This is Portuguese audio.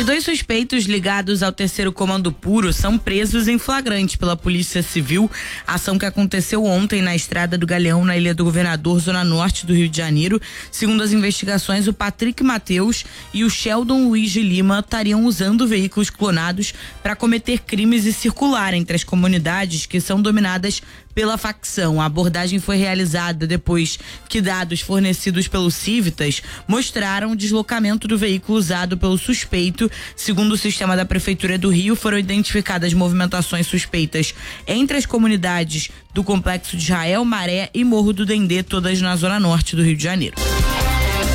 E 2 suspeitos ligados ao 3º Comando Puro são presos em flagrante pela Polícia Civil. A ação que aconteceu ontem na Estrada do Galeão, na Ilha do Governador, zona norte do Rio de Janeiro. Segundo as investigações, o Patrick Mateus e o Sheldon Luiz de Lima estariam usando veículos clonados para cometer crimes e circular entre as comunidades que são dominadas pela facção. A abordagem foi realizada depois que dados fornecidos pelo Civitas mostraram o deslocamento do veículo usado pelo suspeito. Segundo o sistema da Prefeitura do Rio, foram identificadas movimentações suspeitas entre as comunidades do Complexo de Israel, Maré e Morro do Dendê, todas na zona norte do Rio de Janeiro.